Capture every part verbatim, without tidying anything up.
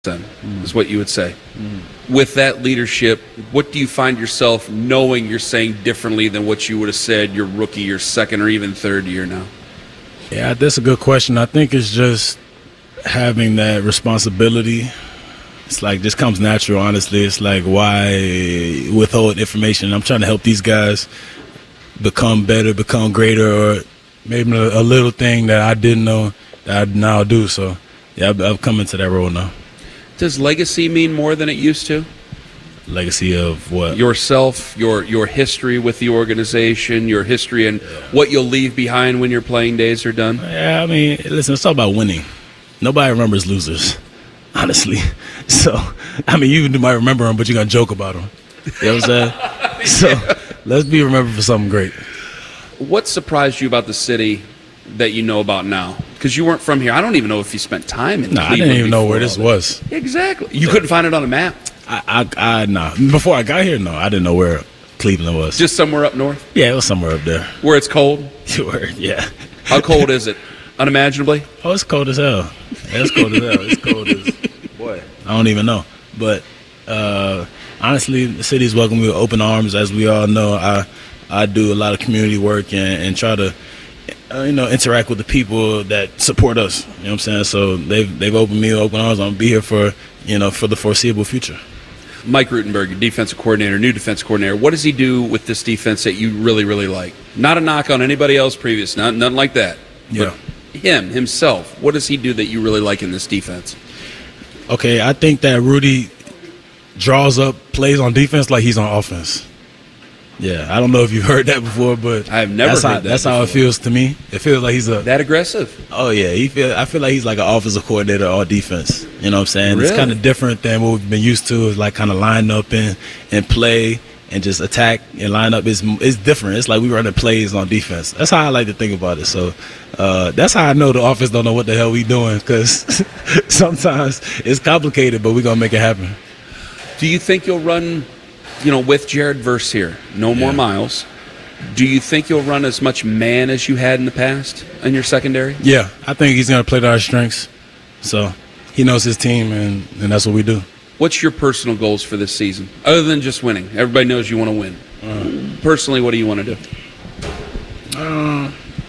then, is what you would say. Mm-hmm. With that leadership, what do you find yourself knowing you're saying differently than what you would have said your rookie, your second, or even third year now? Yeah, that's a good question. I think it's just having that responsibility. It's like just comes natural, honestly. It's like, why withhold information? I'm trying to help these guys become better, become greater, or maybe a, a little thing that I didn't know that I now do. So, yeah, I've, I've come into that role now. Does legacy mean more than it used to? Legacy of what? Yourself, your your history with the organization, your history and yeah. what you'll leave behind when your playing days are done? Yeah, I mean, listen, it's all about winning. Nobody remembers losers, honestly. So, I mean, you might remember them, but you're going to joke about them. You know what I'm saying? So, let's be remembered for something great. What surprised you about the city that you know about now? Because you weren't from here. I don't even know if you spent time in no, Cleveland. I didn't even know where this was. Exactly. You couldn't find it on a map? I, I, I nah. Before I got here, no, I didn't know where Cleveland was. Just somewhere up north? Yeah, it was somewhere up there. Where it's cold? Yeah. How cold is it? Unimaginably? Oh, it's cold as hell. Yeah, it's cold as hell. It's cold as, boy, I don't even know. But uh, honestly, the city's welcome me with open arms. As we all know, I I do a lot of community work and, and try to Uh, you know, interact with the people that support us. You know what I'm saying? So they've they've opened me open arms. I'm gonna be here for you know for the foreseeable future. Mike Rutenberg, your defensive coordinator, new defensive coordinator. What does he do with this defense that you really, really like? Not a knock on anybody else previous, not nothing like that. Yeah. But him himself. What does he do that you really like in this defense? Okay, I think that Rudy draws up plays on defense like he's on offense. Yeah, I don't know if you've heard that before, but I've never that's heard how, that That's before. how it feels to me. It feels like he's a that aggressive. Oh yeah, he feel. I feel like he's like an offensive coordinator or defense. You know what I'm saying? Really? It's kind of different than what we've been used to. Is like kind of line up and and play and just attack and line up. It's it's different. It's like we running plays on defense. That's how I like to think about it. So uh, that's how I know the offense don't know what the hell we doing, because sometimes it's complicated, but we're gonna make it happen. Do you think you'll run, you know, with Jared Verse here? No more Yeah. Miles. Do you think you'll run as much man as you had in the past in your secondary? Yeah, I think he's going to play to our strengths. So he knows his team, and, and that's what we do. What's your personal goals for this season, other than just winning? Everybody knows you want to win. Uh, Personally, what do you want to do? Uh,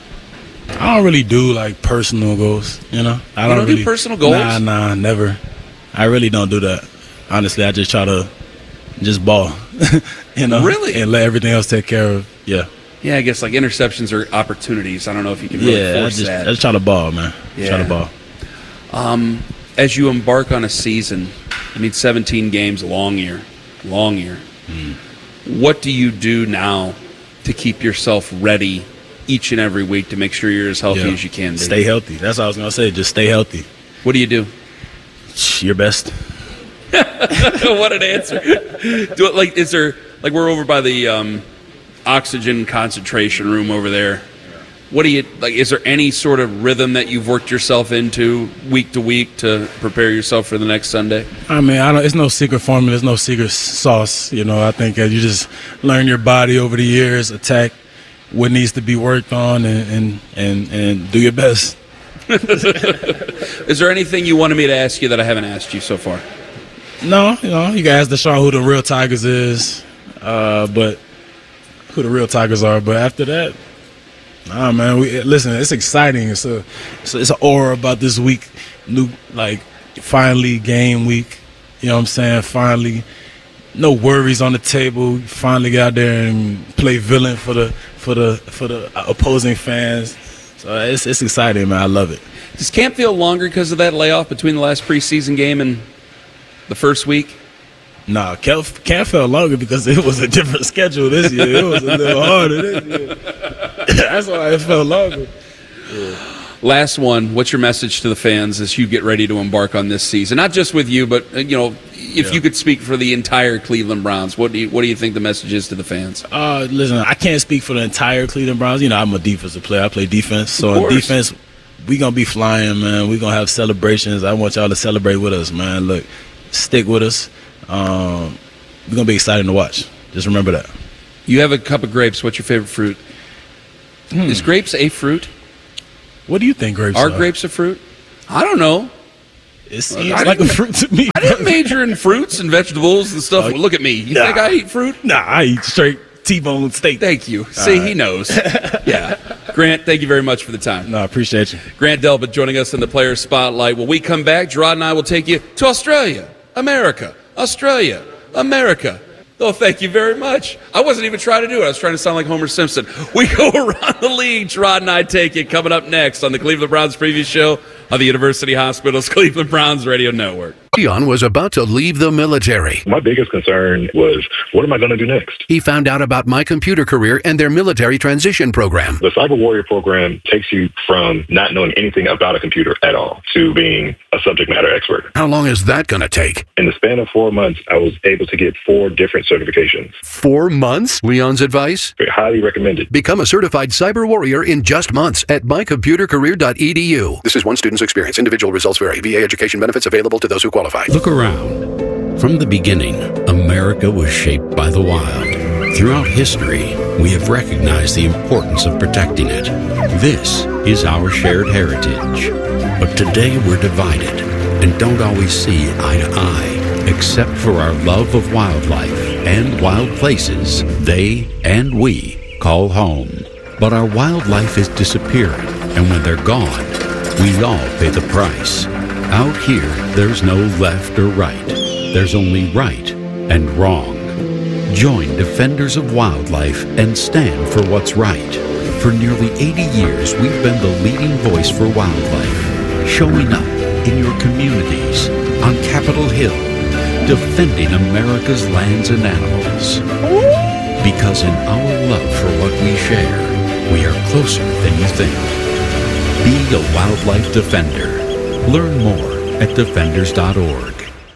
I don't really do, like, personal goals, you know? I You don't, don't really, do personal goals? Nah, nah, never. I really don't do that. Honestly, I just try to just ball, you know? Really? And let everything else take care of, yeah. Yeah, I guess like interceptions are opportunities. I don't know if you can really Yeah, I force just, that. I just try to ball, man. Yeah. Try to ball. Um, as you embark on a season, I mean, seventeen games, long year, long year. Mm. What do you do now to keep yourself ready each and every week to make sure you're as healthy Yeah. as you can be? Stay healthy. That's what I was going to say. Just stay healthy. What do you do? Your best. What an answer. Do it like, is there, like we're over by the um, oxygen concentration room over there. What do you, like, is there any sort of rhythm that you've worked yourself into week to week to prepare yourself for the next Sunday? I mean, I don't, it's no secret formula. There's no secret sauce. You know, I think uh, you just learn your body over the years, attack what needs to be worked on, and and, and, and do your best. Is there anything you wanted me to ask you that I haven't asked you so far? No, you know, you can ask Deshaun who the real Tigers is, uh, but who the real Tigers are. But after that, nah, man. We, listen, it's exciting. It's a, it's a, it's an aura about this week. New, like, finally game week. You know what I'm saying? Finally, no worries on the table. Finally get out there and play villain for the for the for the opposing fans. So it's it's exciting, man. I love it. Does camp feel longer because of that layoff between the last preseason game and the first week? Nah, camp, camp felt longer because it was a different schedule this year. It was a little harder this year. That's why it felt longer. Yeah. Last one, what's your message to the fans as you get ready to embark on this season? Not just with you, but, you know, if yeah. you could speak for the entire Cleveland Browns, what do you, what do you think the message is to the fans? Uh, listen, I can't speak for the entire Cleveland Browns. You know, I'm a defensive player. I play defense. So Of on course. defense, we going to be flying, man. we going to have celebrations. I want y'all to celebrate with us, man. Look, stick with us. Um, we're going to be excited to watch. Just remember that. You have a cup of grapes. What's your favorite fruit? Hmm. Is grapes a fruit? What do you think grapes are? Are grapes a fruit? I don't know. It seems like a fruit to me. I didn't major in fruits and vegetables and stuff. Oh, Look at me. You nah. think I eat fruit? Nah, I eat straight T-bone steak. Thank you. See, right. He knows. Yeah. Grant, thank you very much for the time. No, I appreciate you. Grant Delpit joining us in the Player Spotlight. When we come back, Gerard and I will take you to Australia, America, Australia, America. Oh, thank you very much. I wasn't even trying to do it. I was trying to sound like Homer Simpson. We go around the league. Gerard and I take it. Coming up next on the Cleveland Browns preview show on the University Hospital's Cleveland Browns Radio Network. Leon was about to leave the military. My biggest concern was, what am I going to do next? He found out about My Computer Career and their military transition program. The Cyber Warrior program takes you from not knowing anything about a computer at all to being a subject matter expert. How long is that going to take? In the span of four months, I was able to get four different certifications. Four months? Leon's advice? Highly recommended. Become a certified cyber warrior in just months at my computer career dot e d u. This is one student's experience. Individual results vary. V A education benefits available to those who qualify. Look around. From the beginning, America was shaped by the wild. Throughout history, we have recognized the importance of protecting it. This is our shared heritage. But today we're divided and don't always see eye to eye, except for our love of wildlife and wild places they and we call home. But our wildlife is disappearing, and when they're gone, we all pay the price. Out here, there's no left or right. There's only right and wrong. Join Defenders of Wildlife and stand for what's right. For nearly eighty years, we've been the leading voice for wildlife, showing up in your communities, on Capitol Hill, defending America's lands and animals. Because in our love for what we share, we are closer than you think. Be a wildlife defender. Learn more at defenders dot org.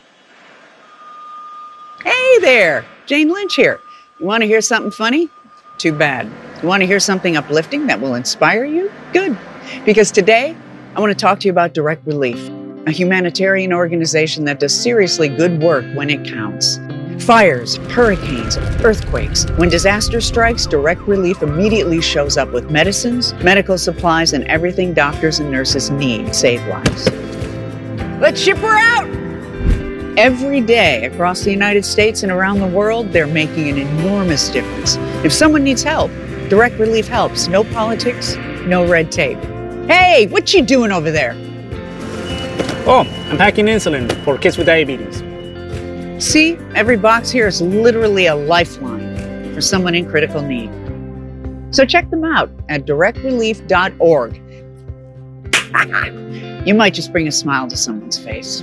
Hey there, Jane Lynch here. You want to hear something funny? Too bad. You want to hear something uplifting that will inspire you? Good. Because today, I want to talk to you about Direct Relief, a humanitarian organization that does seriously good work when it counts. Fires, hurricanes, earthquakes. When disaster strikes, Direct Relief immediately shows up with medicines, medical supplies, and everything doctors and nurses need to save lives. Let's ship her out! Every day across the United States and around the world, they're making an enormous difference. If someone needs help, Direct Relief helps. No politics, no red tape. Hey, what you doing over there? Oh, I'm packing insulin for kids with diabetes. See, every box here is literally a lifeline for someone in critical need. So check them out at direct relief dot org. You might just bring a smile to someone's face.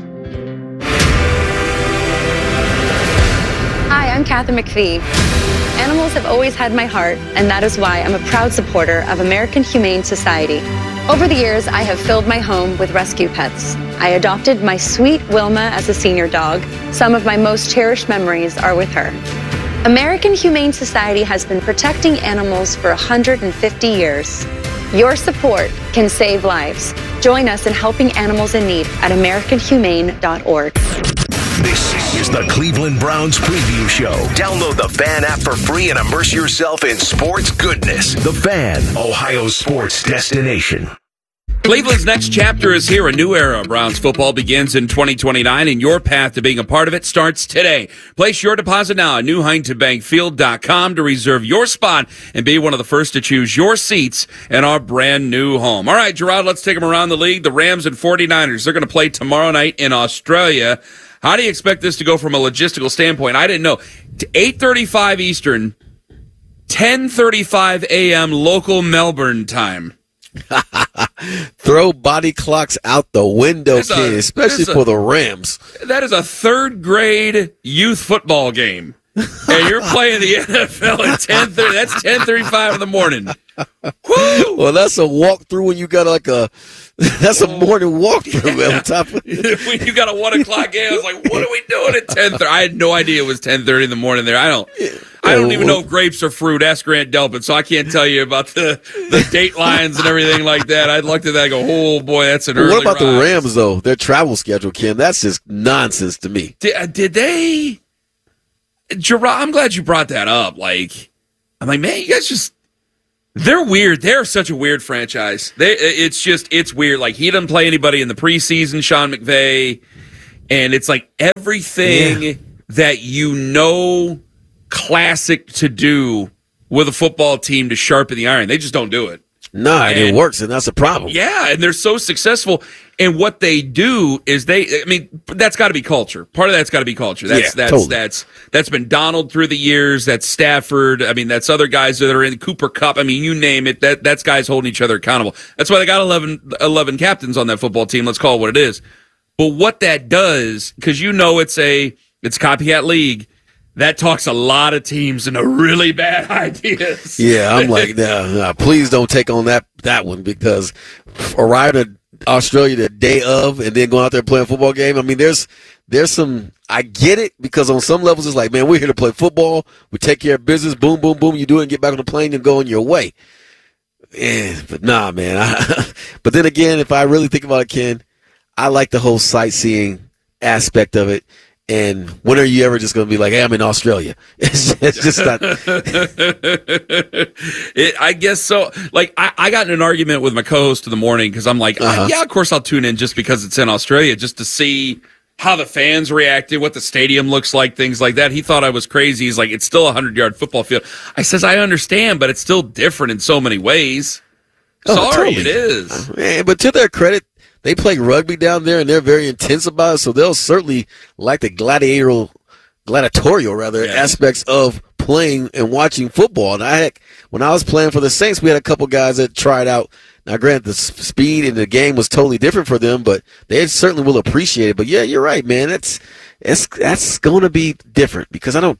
Hi, I'm Kathy McPhee. Animals have always had my heart, and that is why I'm a proud supporter of American Humane Society. Over the years, I have filled my home with rescue pets. I adopted my sweet Wilma as a senior dog. Some of my most cherished memories are with her. American Humane Society has been protecting animals for one hundred fifty years. Your support can save lives. Join us in helping animals in need at american humane dot org. This is the Cleveland Browns Preview Show. Download the Fan app for free and immerse yourself in sports goodness. The Fan, Ohio's sports destination. Cleveland's next chapter is here. A new era of Browns football begins in twenty twenty-nine, and your path to being a part of it starts today. Place your deposit now at new huntington bank field dot com to reserve your spot and be one of the first to choose your seats in our brand new home. All right, Gerard, let's take them around the league. The Rams and forty-niners, they're going to play tomorrow night in Australia. How do you expect this to go from a logistical standpoint? I didn't know. eight thirty-five Eastern, ten thirty-five a.m. local Melbourne time. Throw body clocks out the window, There's kid, a- especially there's for a- the Rams. That is a third grade youth football game. And you're playing the N F L at ten thirty. That's ten thirty-five in the morning. Woo! Well, that's a walkthrough when you got like a that's a morning walkthrough man, on top of When you got a one o'clock game, I was like, "What are we doing at ten thirty?" I had no idea it was ten thirty in the morning. There, I don't, I don't even know if grapes are fruit. Ask Grant Delpit, so I can't tell you about the the date lines and everything like that. I looked at that, and go, "Oh boy, that's an early." What about rise. the Rams though? Their travel schedule, Kim, that's just nonsense to me. Did, uh, did they? Gerard, I'm glad you brought that up. Like, I'm like, man, you guys just They're weird. They're such a weird franchise. They, it's just, it's weird. Like, he doesn't play anybody in the preseason, Sean McVay, and it's like everything yeah. that you know classic to do with a football team to sharpen the iron. They just don't do it. No, and it works, and that's a problem. Yeah, and they're so successful. And what they do is they, I mean, that's got to be culture. Part of that's got to be culture. That's, yeah, that's, totally. that's, that's been Donald through the years. That's Stafford. I mean, that's other guys that are in Cooper Kupp. I mean, you name it. That, that's guys holding each other accountable. That's why they got eleven, eleven captains on that football team. Let's call it what it is. But what that does, because you know it's a, it's a copycat league. That talks a lot of teams into really bad ideas. Yeah, I'm like, nah, nah, please don't take on that that one, because arriving to Australia the day of and then going out there and playing a football game, I mean, there's there's some, I get it, because on some levels it's like, man, we're here to play football. We take care of business. Boom, boom, boom. You do it and get back on the plane and go on your way. Yeah, but nah, man. I, but then again, if I really think about it, Ken, I like the whole sightseeing aspect of it. And when are you ever just going to be like, hey, I'm in Australia? It's, it's just not. it, I guess so. Like, I, I got in an argument with my co-host in the morning because I'm like, uh-huh. yeah, of course I'll tune in just because it's in Australia, just to see how the fans reacted, what the stadium looks like, things like that. He thought I was crazy. He's like, it's still a hundred-yard football field. I says, I understand, but it's still different in so many ways. Oh, Sorry, totally. it is. Uh, man, but to their credit, they play rugby down there, and they're very intense about it, so they'll certainly like the gladiatorial, gladiatorial rather, yeah. aspects of playing and watching football. And I heck, when I was playing for the Saints, we had a couple guys that tried out. Now, granted, the speed in the game was totally different for them, but they certainly will appreciate it. But yeah, you're right, man. That's that's that's going to be different, because I don't.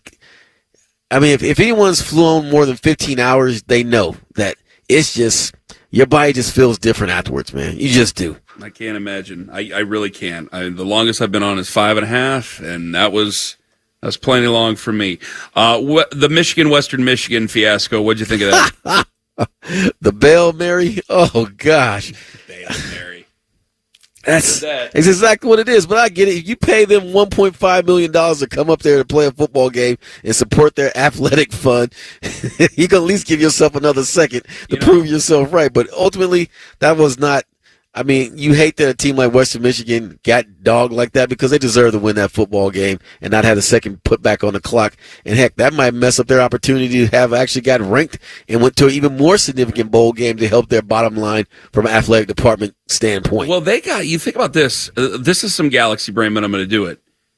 I mean, if, if anyone's flown more than fifteen hours, they know that it's just your body just feels different afterwards, man. You just do. I can't imagine. I, I really can't. I, the longest I've been on is five and a half, and that was that was plenty long for me. Uh, wh- the Michigan Western Michigan fiasco. What'd you think of that? The Bail Mary. Oh gosh, Bail Mary. That's that? It's exactly what it is. But I get it. If you pay them one point five million dollars to come up there to play a football game and support their athletic fund, you can at least give yourself another second to you know, prove yourself right. But ultimately, that was not. I mean, you hate that a team like Western Michigan got dogged like that, because they deserve to win that football game and not have a second put back on the clock. And heck, that might mess up their opportunity to have actually got ranked and went to an even more significant bowl game to help their bottom line from an athletic department standpoint. Well, they got, you think about this. Uh, this is some galaxy brain, but I'm going to do it.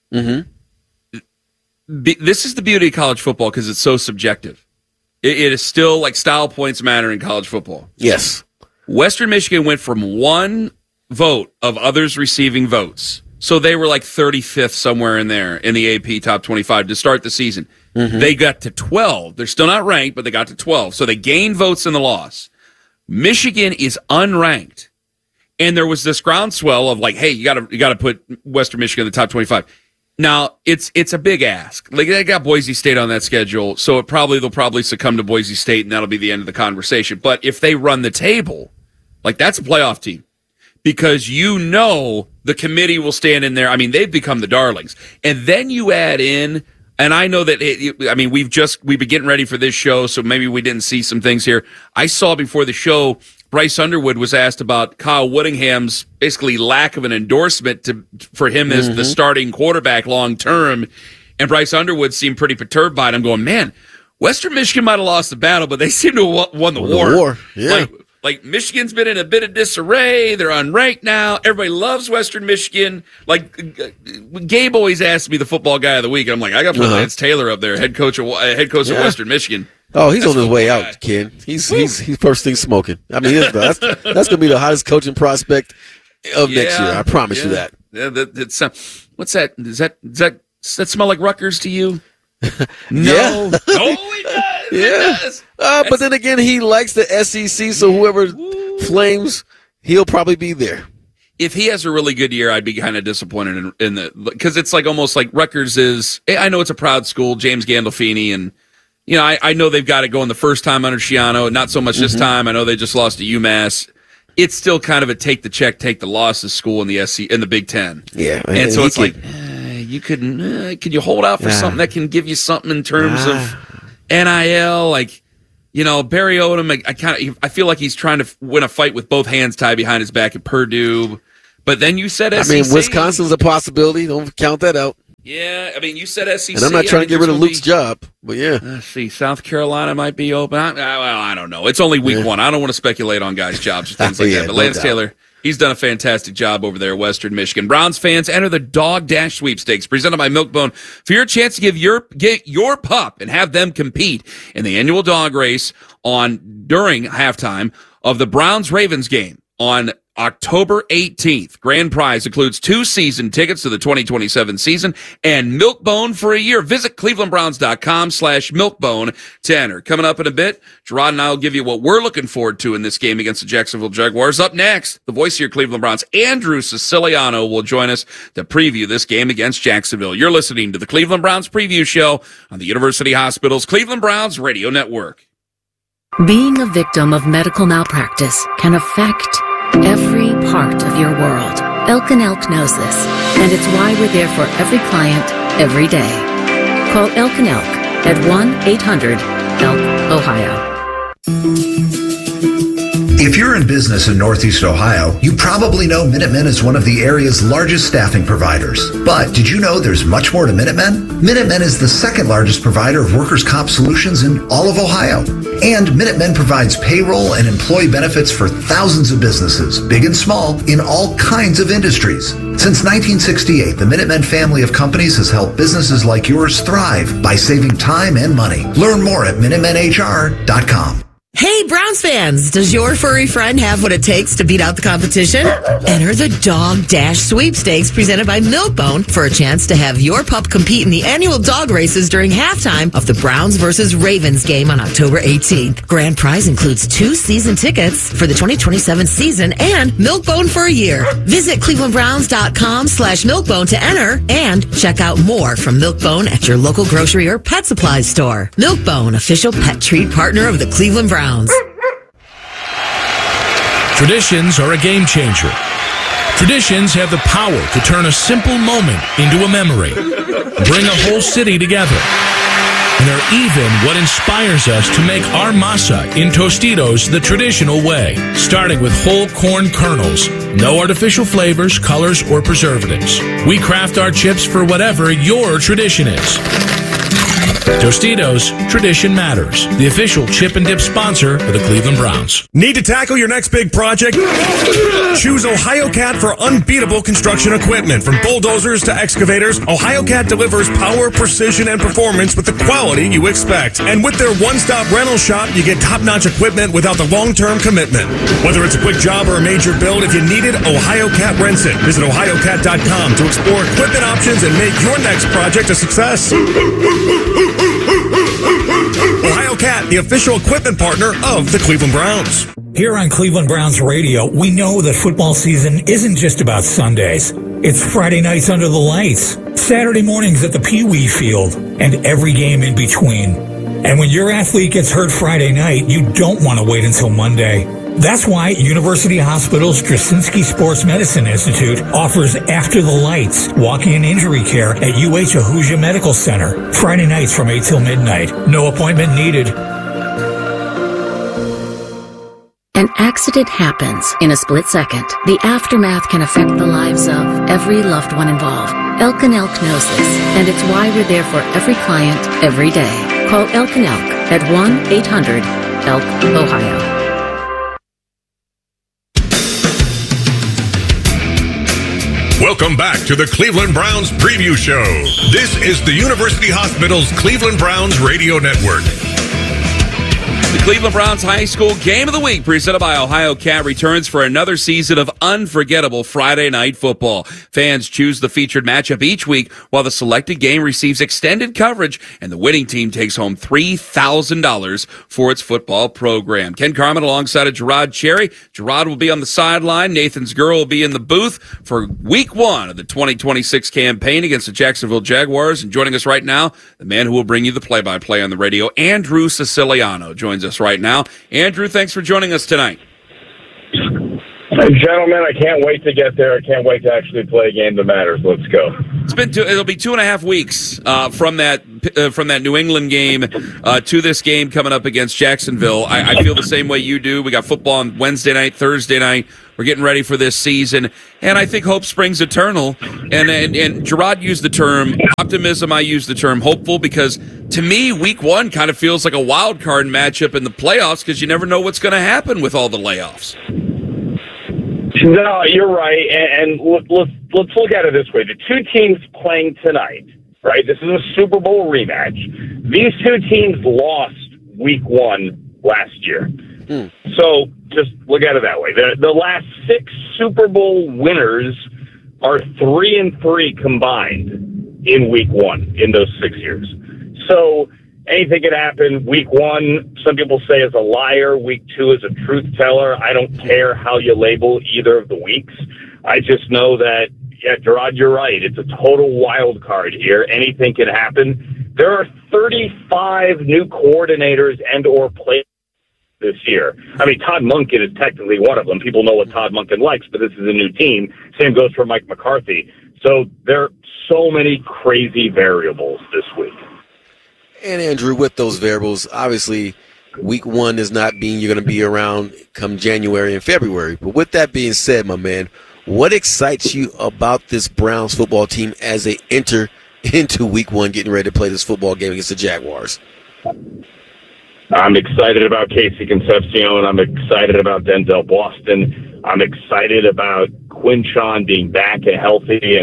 Mm-hmm. Be, this is the beauty of college football, because it's so subjective. It, it is still like style points matter in college football. Yes. Western Michigan went from one vote of others receiving votes. So they were like thirty-fifth somewhere in there in the A P top twenty-five to start the season. Mm-hmm. They got to twelve. They're still not ranked, but they got to twelve. So they gained votes in the loss. Michigan is unranked. And there was this groundswell of like, hey, you gotta you gotta put Western Michigan in the top twenty-five. Now, it's it's a big ask. Like, they got Boise State on that schedule, so it probably they'll probably succumb to Boise State, and that'll be the end of the conversation. But if they run the table, like, that's a playoff team, because you know the committee will stand in there. I mean, they've become the darlings. And then you add in, and I know that, it, I mean, we've just, we've been getting ready for this show, so maybe we didn't see some things here. I saw before the show, Bryce Underwood was asked about Kyle Whittingham's basically lack of an endorsement to for him as mm-hmm. the starting quarterback long term. And Bryce Underwood seemed pretty perturbed by it. I'm going, man, Western Michigan might have lost the battle, but they seem to have won the won war. The war. Yeah. Like, Like, Michigan's been in a bit of disarray. They're unranked now. Everybody loves Western Michigan. Like, Gabe always asks me the football guy of the week. And I'm like, I got to put uh-huh. Lance Taylor up there, head coach of, uh, head coach yeah. of Western Michigan. Oh, he's that's on his way guy. out, Ken. He's Woo. he's he's first thing smoking. I mean, that's that's going to be the hottest coaching prospect of yeah, next year. I promise yeah. you that. Yeah, that, that's, uh, what's that? Does that does that does that smell like Rutgers to you? No. No, it does. Yeah. It does. Uh, but then again, he likes the S E C, so whoever Woo. flames, he'll probably be there. If he has a really good year, I'd be kind of disappointed in, in the because it's like almost like Rutgers is. I know it's a proud school, James Gandolfini, and you know I, I know they've got it going the first time under Schiano, not so much mm-hmm. this time. I know they just lost to UMass. It's still kind of a take the check, take the losses school in the S C in the Big Ten. Yeah, and, and so it's could, like eh, you could uh, could you hold out for nah. something that can give you something in terms nah. of N I L, like. you know, Barry Odom, I, I kind of, I feel like he's trying to win a fight with both hands tied behind his back at Purdue. But then you said S E C. I mean, Wisconsin's a possibility. Don't count that out. Yeah, I mean, you said S E C. And I'm not trying to get rid of Luke's be, job, but yeah. Let's see, South Carolina might be open. I, I, I don't know. It's only week yeah. one. I don't want to speculate on guys' jobs or things like yeah, that. But no Lance doubt. Taylor, he's done a fantastic job over there at Western Michigan. Browns fans, enter the Dog Dash Sweepstakes presented by Milk-Bone for your chance to give your get your pup and have them compete in the annual dog race on during halftime of the Browns-Ravens game on October eighteenth. Grand prize includes two season tickets to the twenty twenty-seven season and Milk-Bone for a year. Visit clevelandbrowns.com slash Milk-Bone to enter. Coming up in a bit, Gerard and I will give you what we're looking forward to in this game against the Jacksonville Jaguars. Up next, the voice of your Cleveland Browns, Andrew Siciliano, will join us to preview this game against Jacksonville. You're listening to the Cleveland Browns Preview Show on the University Hospital's Cleveland Browns Radio Network. Being a victim of medical malpractice can affect every part of your world. Elk and Elk knows this, and it's why we're there for every client, every day. Call Elk and Elk at one eight hundred elk ohio. If you're in business in Northeast Ohio, you probably know Minutemen is one of the area's largest staffing providers. But did you know there's much more to Minutemen? Minutemen is the second largest provider of workers' comp solutions in all of Ohio. And Minutemen provides payroll and employee benefits for thousands of businesses, big and small, in all kinds of industries. Since nineteen sixty-eight, the Minutemen family of companies has helped businesses like yours thrive by saving time and money. Learn more at minutemen h r dot com. Hey, Browns fans, does your furry friend have what it takes to beat out the competition? Enter the Dog Dash Sweepstakes presented by Milk-Bone for a chance to have your pup compete in the annual dog races during halftime of the Browns versus Ravens game on October eighteenth. Grand prize includes two season tickets for the twenty twenty-seven season and Milk-Bone for a year. Visit clevelandbrowns.com slash Milk-Bone to enter and check out more from Milk-Bone at your local grocery or pet supply store. Milk-Bone, official pet treat partner of the Cleveland Browns. Traditions are a game changer. Traditions have the power to turn a simple moment into a memory, bring a whole city together. And they're even what inspires us to make our masa in Tostitos the traditional way, starting with whole corn kernels, no artificial flavors, colors, or preservatives. We craft our chips for whatever your tradition is. Tostitos, tradition matters. The official chip and dip sponsor of the Cleveland Browns. Need to tackle your next big project? Choose OhioCat for unbeatable construction equipment. From bulldozers to excavators, OhioCat delivers power, precision, and performance with the quality you expect. And with their one-stop rental shop, you get top-notch equipment without the long-term commitment. Whether it's a quick job or a major build, if you need it, OhioCat rents it. Visit ohio cat dot com to explore equipment options and make your next project a success. OhioCat, the official equipment partner of the Cleveland Browns. Here on Cleveland Browns Radio, we know that football season isn't just about Sundays. It's Friday nights under the lights, Saturday mornings at the Pee Wee Field, and every game in between. And when your athlete gets hurt Friday night, you don't want to wait until Monday. That's why University Hospital's Straczynski Sports Medicine Institute offers After the Lights, walk-in injury care at U H Ahuja Medical Center. Friday nights from eight till midnight. No appointment needed. An accident happens in a split second. The aftermath can affect the lives of every loved one involved. Elk and Elk knows this, and it's why we're there for every client, every day. Call Elk and Elk at one eight hundred elk ohio. Welcome back to the Cleveland Browns Preview Show. This is the University Hospital's Cleveland Browns Radio Network. The Cleveland Browns High School Game of the Week, presented by OhioCat, returns for another season of unforgettable Friday night football. Fans choose the featured matchup each week, while the selected game receives extended coverage, and the winning team takes home three thousand dollars for its football program. Ken Carman alongside of Gerard Cherry. Gerard will be on the sideline. Nathan's girl will be in the booth for week one of the twenty twenty-six campaign against the Jacksonville Jaguars. And joining us right now, the man who will bring you the play-by-play on the radio, Andrew Siciliano, joins us right now. Andrew, thanks for joining us tonight. Uh, gentlemen, I can't wait to get there. I can't wait to actually play a game that matters. Let's go. It's been two, it'll be two and a half weeks uh, from that uh, from that New England game uh, to this game coming up against Jacksonville. I, I feel the same way you do. We got football on Wednesday night, Thursday night. We're getting ready for this season, and I think hope springs eternal. And, and and Gerard used the term optimism. I use the term hopeful because to me, Week One kind of feels like a wild card matchup in the playoffs because you never know what's going to happen with all the layoffs. No, you're right, and, and let's let's look at it this way: the two teams playing tonight, right? This is a Super Bowl rematch. These two teams lost Week One last year, mm. so just look at it that way. The the last six Super Bowl winners are three and three combined in Week One in those six years. So anything could happen. Week one, some people say is a liar. Week two is a truth teller. I don't care how you label either of the weeks. I just know that, yeah, Gerard, you're right. It's a total wild card here. Anything can happen. There are thirty-five new coordinators and or players this year. I mean, Todd Monken is technically one of them. People know what Todd Monken likes, but this is a new team. Same goes for Mike McCarthy. So there are so many crazy variables this week. And Andrew, with those variables, obviously, week one is not being you're going to be around come January and February. But with that being said, my man, what excites you about this Browns football team as they enter into week one, getting ready to play this football game against the Jaguars? I'm excited about Casey Concepcion. I'm excited about Denzel Boston. I'm excited about Quinshon being back and healthy,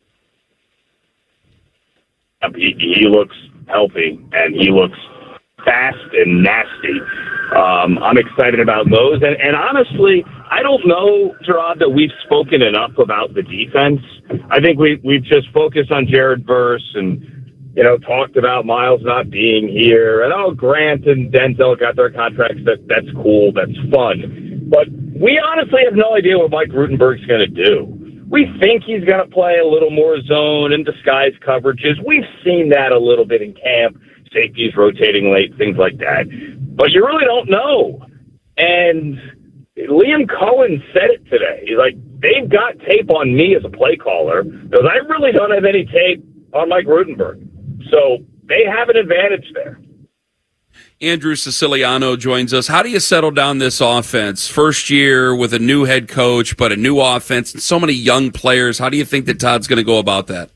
and he, he looks healthy, and he looks fast and nasty. Um, I'm excited about those. And, and honestly, I don't know, Gerard, that we've spoken enough about the defense. I think we, we've just focused on Jared Verse and, you know, talked about Miles not being here. And, oh, Grant and Denzel got their contracts. That That's cool. That's fun. But we honestly have no idea what Mike Rutenberg's going to do. We think he's going to play a little more zone and disguise coverages. We've seen that a little bit in camp, safeties rotating late, things like that. But you really don't know. And Liam Cohen said it today. He's like, they've got tape on me as a play caller because I really don't have any tape on Mike Rutenberg. So they have an advantage there. Andrew Siciliano joins us. How do you settle down this offense? First year with a new head coach, but a new offense and so many young players. How do you think that Todd's going to go about that?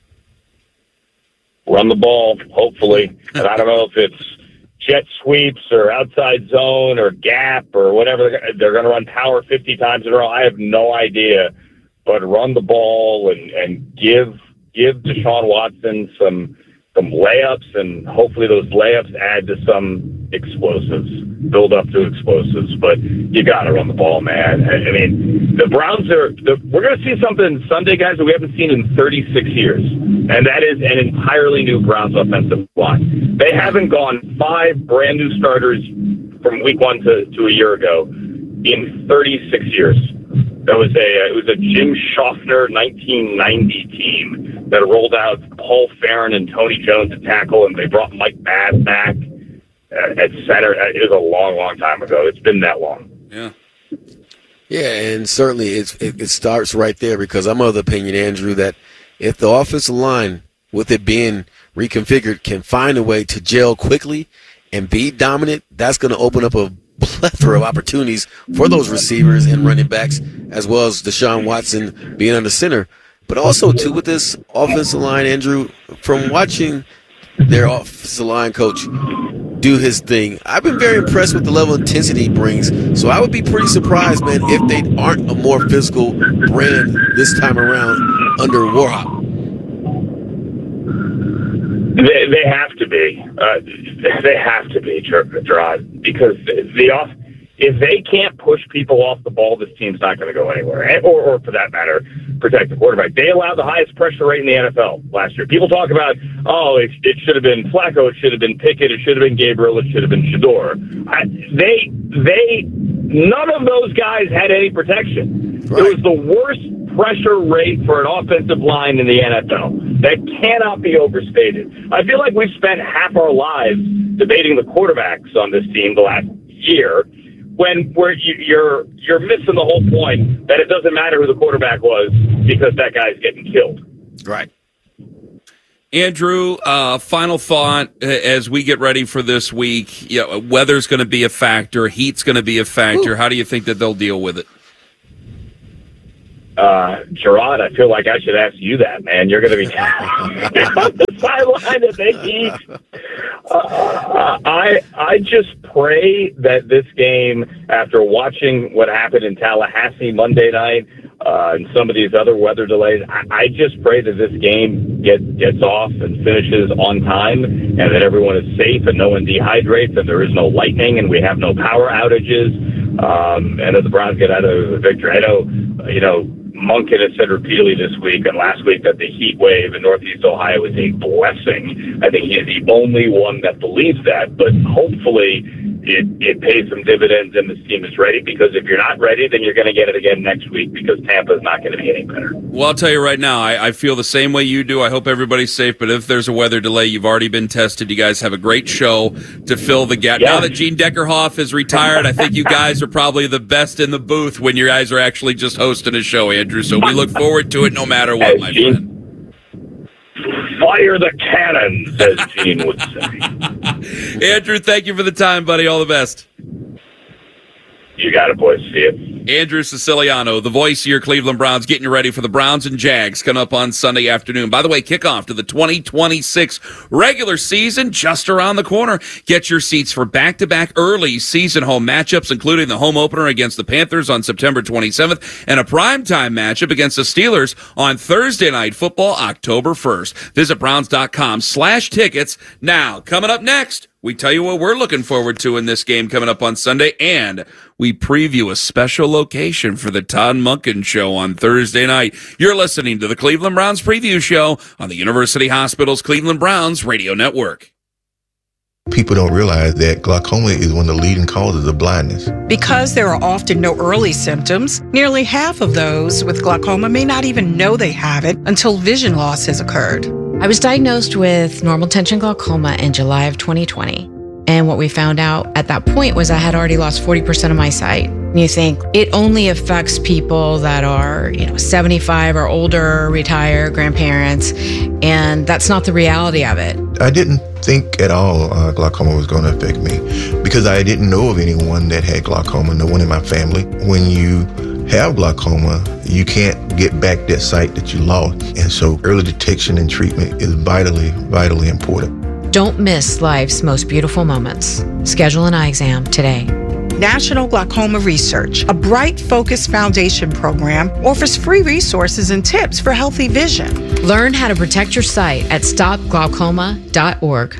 Run the ball, hopefully. And I don't know if it's jet sweeps or outside zone or gap or whatever. They're going to run power fifty times in a row. I have no idea. But run the ball and, and give give Deshaun Watson some some layups, and hopefully those layups add to some explosives, build up to explosives. But you got to run the ball, man. I, I mean, the Browns are the, we're going to see something Sunday, guys, that we haven't seen in thirty-six years, and that is an entirely new Browns offensive line. They haven't gone five brand new starters from week one to, to a year ago in thirty-six years. That was a it was a Jim Schaffner nineteen ninety team that rolled out Paul Farron and Tony Jones to tackle, and they brought Mike Bass back uh, at center. It was a long, long time ago. It's been that long. Yeah. Yeah, and certainly it's, it, it starts right there because I'm of the opinion, Andrew, that if the offensive line, with it being reconfigured, can find a way to gel quickly and be dominant, that's going to open up a plethora of opportunities for those receivers and running backs, as well as Deshaun Watson being under center. But also, too, with this offensive line, Andrew, from watching their offensive line coach do his thing, I've been very impressed with the level of intensity he brings. So I would be pretty surprised, man, if they aren't a more physical brand this time around under Warhol. They, they have to be. Uh, they have to be, Gerard, because the off. If they can't push people off the ball, this team's not going to go anywhere. Or, or, for that matter, protect the quarterback. They allowed the highest pressure rate in the N F L last year. People talk about, oh, it, it should have been Flacco, it should have been Pickett, it should have been Gabriel, it should have been Shador. I, they, they, none of those guys had any protection. Right. It was the worst pressure rate for an offensive line in the N F L. That cannot be overstated. I feel like we've spent half our lives debating the quarterbacks on this team the last year. when where you, you're you're missing the whole point that it doesn't matter who the quarterback was because that guy's getting killed. Right. Andrew, uh, final thought as we get ready for this week. You know, weather's going to be a factor. Heat's going to be a factor. Ooh. How do you think that they'll deal with it? Uh, Gerard, I feel like I should ask you that, man. You're going to be on the sideline of the Heat. Uh, I I just pray that this game, after watching what happened in Tallahassee Monday night uh, and some of these other weather delays, I, I just pray that this game get, gets off and finishes on time and that everyone is safe and no one dehydrates and there is no lightning and we have no power outages um, and that the Browns get out of the victory. I know, you know, Monken has said repeatedly this week and last week that the heat wave in Northeast Ohio is a blessing. I think he is the only one that believes that, but hopefully it, it pays some dividends and this team is ready, because if you're not ready, then you're going to get it again next week because Tampa's not going to be any better. Well, I'll tell you right now, I, I feel the same way you do. I hope everybody's safe, but if there's a weather delay, you've already been tested. You guys have a great show to fill the gap. Yeah. Now that Gene Deckerhoff is retired, I think you guys are probably the best in the booth when you guys are actually just hosting a show, Andrew. So we look forward to it no matter what, my friend. Fire the cannon, as Gene would say. Andrew, thank you for the time, buddy. All the best. You got it, boys. See you. Andrew Siciliano, the voice of your Cleveland Browns, getting you ready for the Browns and Jags coming up on Sunday afternoon. By the way, kickoff to the twenty twenty-six regular season just around the corner. Get your seats for back-to-back early season home matchups, including the home opener against the Panthers on September twenty-seventh and a primetime matchup against the Steelers on Thursday Night Football, October first. Visit Browns.com slash tickets. Now, coming up next, we tell you what we're looking forward to in this game coming up on Sunday, and we preview a special location for the Todd Monken Show on Thursday night. You're listening to the Cleveland Browns Preview Show on the University Hospital's Cleveland Browns Radio Network. People don't realize that glaucoma is one of the leading causes of blindness. Because there are often no early symptoms, nearly half of those with glaucoma may not even know they have it until vision loss has occurred. I was diagnosed with normal tension glaucoma in July of twenty twenty. And what we found out at that point was I had already lost forty percent of my sight. And you think it only affects people that are, you know, seventy-five or older, retired, grandparents, and that's not the reality of it. I didn't think at all uh, glaucoma was going to affect me because I didn't know of anyone that had glaucoma, no one in my family. When you have glaucoma, you can't get back that sight that you lost. And so early detection and treatment is vitally, vitally important. Don't miss life's most beautiful moments. Schedule an eye exam today. National Glaucoma Research, a Bright Focus Foundation program, offers free resources and tips for healthy vision. Learn how to protect your sight at stop glaucoma dot org.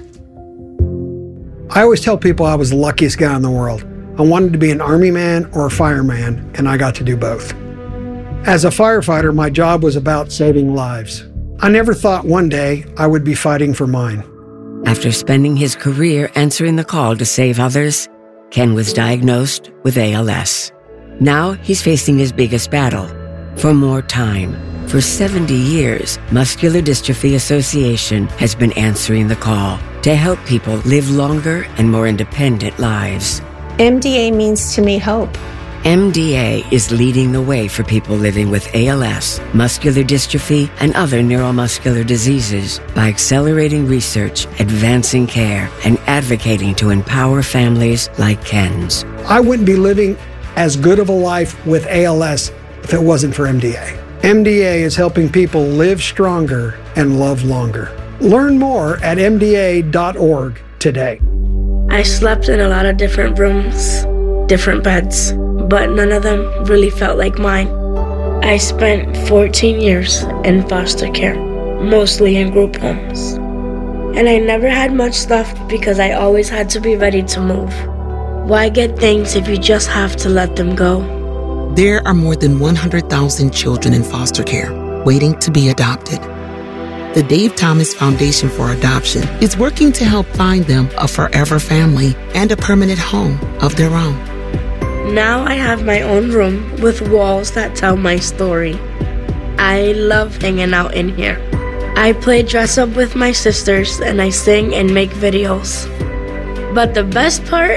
I always tell people I was the luckiest guy in the world. I wanted to be an Army man or a fireman, and I got to do both. As a firefighter, my job was about saving lives. I never thought one day I would be fighting for mine. After spending his career answering the call to save others, Ken was diagnosed with A L S. Now he's facing his biggest battle, for more time. For seventy years, Muscular Dystrophy Association has been answering the call to help people live longer and more independent lives. M D A means to me hope. M D A is leading the way for people living with A L S, muscular dystrophy, and other neuromuscular diseases by accelerating research, advancing care, and advocating to empower families like Ken's. I wouldn't be living as good of a life with A L S if it wasn't for M D A. M D A is helping people live stronger and love longer. Learn more at M D A dot org today. I slept in a lot of different rooms, different beds, but none of them really felt like mine. I spent fourteen years in foster care, mostly in group homes. And I never had much stuff because I always had to be ready to move. Why get things if you just have to let them go? There are more than one hundred thousand children in foster care waiting to be adopted. The Dave Thomas Foundation for Adoption is working to help find them a forever family and a permanent home of their own. Now I have my own room with walls that tell my story. I love hanging out in here. I play dress up with my sisters and I sing and make videos. But the best part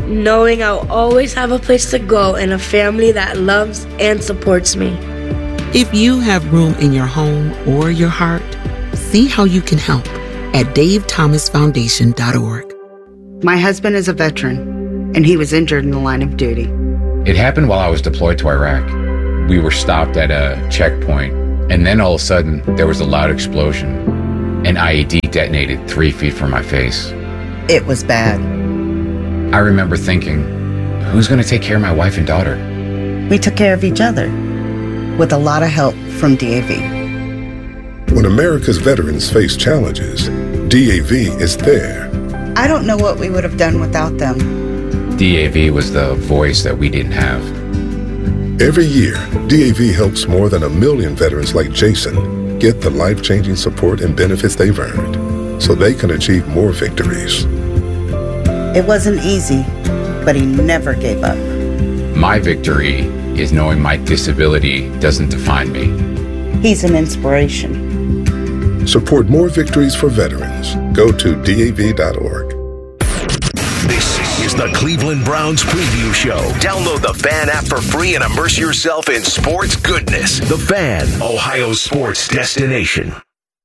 knowing I'll always have a place to go and a family that loves and supports me. If you have room in your home or your heart, see how you can help at dave thomas foundation dot org. My husband is a veteran, and he was injured in the line of duty. It happened while I was deployed to Iraq. We were stopped at a checkpoint, and then all of a sudden, there was a loud explosion. An I E D detonated three feet from my face. It was bad. I remember thinking, who's going to take care of my wife and daughter? We took care of each other, with a lot of help from D A V. When America's veterans face challenges, D A V is there. I don't know what we would have done without them. D A V was the voice that we didn't have. Every year, D A V helps more than a million veterans like Jason get the life-changing support and benefits they've earned so they can achieve more victories. It wasn't easy, but he never gave up. My victory is knowing my disability doesn't define me. He's an inspiration. Support more victories for veterans. Go to D A V dot org. This is the Cleveland Browns Preview Show. Download the Fan app for free and immerse yourself in sports goodness. The Fan, Ohio's sports destination.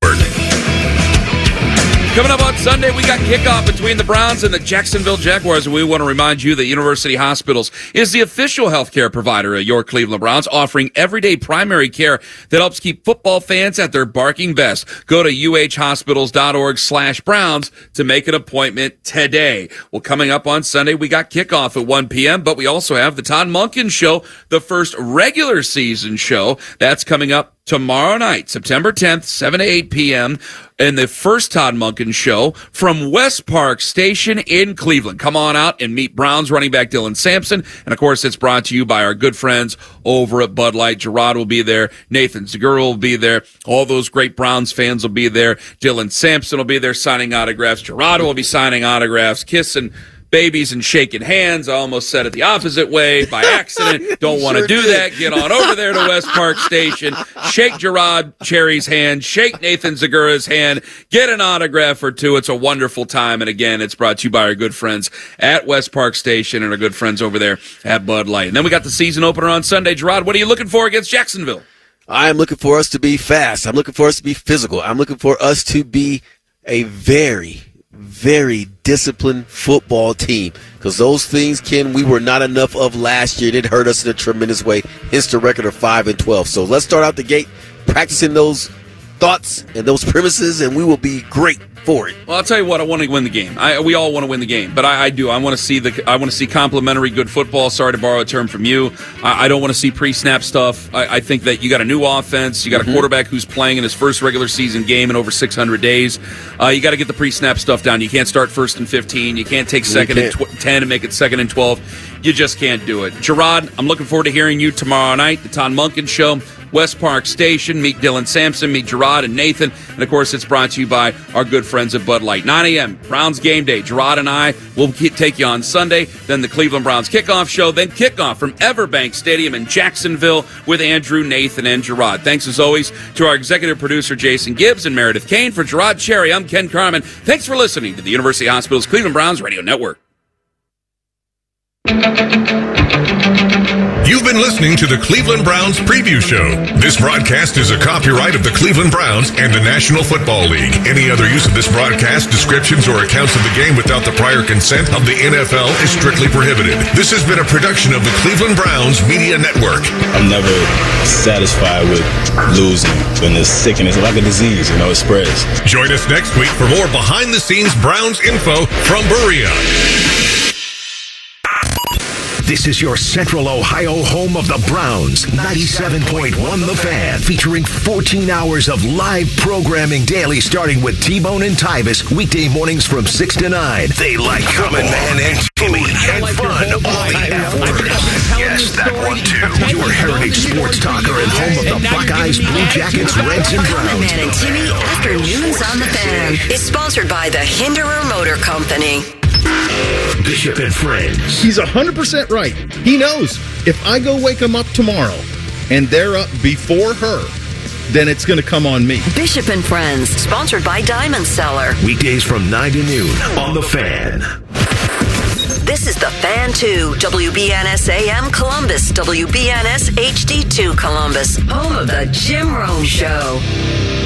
Coming up on Sunday, we got kickoff between the Browns and the Jacksonville Jaguars. And we want to remind you that University Hospitals is the official healthcare provider of your Cleveland Browns, offering everyday primary care that helps keep football fans at their barking best. Go to U H hospitals dot org slash Browns to make an appointment today. Well, coming up on Sunday, we got kickoff at one p.m., but we also have the Todd Monken Show, the first regular season show. That's coming up tomorrow night, September tenth, seven to eight p.m., and the first Todd Monken Show from West Park Station in Cleveland. Come on out and meet Browns running back Dylan Sampson. And, of course, it's brought to you by our good friends over at Bud Light. Gerard will be there. Nathan Zegura will be there. All those great Browns fans will be there. Dylan Sampson will be there signing autographs. Gerard will be signing autographs, kissing babies and shaking hands. I almost said it the opposite way by accident. Don't want to Sure do did. that. Get on over there to West Park Station. Shake Gerard Cherry's hand. Shake Nathan Zegura's hand. Get an autograph or two. It's a wonderful time. And again, it's brought to you by our good friends at West Park Station and our good friends over there at Bud Light. And then we got the season opener on Sunday. Gerard, what are you looking for against Jacksonville? I am looking for us to be fast. I'm looking for us to be physical. I'm looking for us to be a very, very disciplined football team, because those things, Ken, we were not enough of last year. It hurt us in a tremendous way. Hence the record of five and twelve. So let's start out the gate practicing those thoughts and those premises, and we will be great for it. Well, I'll tell you what, I want to win the game. I, we all want to win the game, but I, I do. I want to see the. I want to see complimentary good football. Sorry to borrow a term from you. I, I don't want to see pre-snap stuff. I, I think that you got a new offense. You got Mm-hmm. a quarterback who's playing in his first regular season game in over six hundred days. Uh, you got to get the pre-snap stuff down. You can't start first and fifteen. You can't take second and tw- ten and make it second and twelve. You just can't do it. Gerard, I'm looking forward to hearing you tomorrow night. The Todd Monken Show. West Park Station. Meet Dylan Sampson, meet Gerard and Nathan. And, of course, it's brought to you by our good friends at Bud Light. nine a.m., Browns game day. Gerard and I will take you on Sunday. Then the Cleveland Browns kickoff show. Then kickoff from Everbank Stadium in Jacksonville with Andrew, Nathan, and Gerard. Thanks, as always, to our executive producer, Jason Gibbs, and Meredith Kane. For Gerard Cherry, I'm Ken Carmen. Thanks for listening to the University Hospitals Cleveland Browns Radio Network. You've been listening to the Cleveland Browns Preview Show. This broadcast is a copyright of the Cleveland Browns and the National Football League. Any other use of this broadcast, descriptions, or accounts of the game without the prior consent of the N F L is strictly prohibited. This has been a production of the Cleveland Browns Media Network. I'm never satisfied with losing. When it's sick and it's like a disease, you know, it spreads. Join us next week for more behind-the-scenes Browns info from Berea. This is your Central Ohio home of the Browns, ninety-seven point one The Fan, featuring fourteen hours of live programming daily, starting with T-Bone and Tyvis, weekday mornings from six to nine. They like Common Man and Timmy and fun all the F-words. Yes, that one too. Your heritage sports talker and home of the Buckeyes, Blue Jackets, Reds, and Common Browns. Man and Timmy Afternoons on the Fan is sponsored by the Hinderer Motor Company. Bishop and Friends. He's one hundred percent right. He knows if I go wake him up tomorrow and they're up before her, then it's going to come on me. Bishop and Friends, sponsored by Diamond Seller. Weekdays from nine to noon on The Fan. This is The Fan two, W B N S A M Columbus, W B N S H D two Columbus, home of the Jim Rome Show.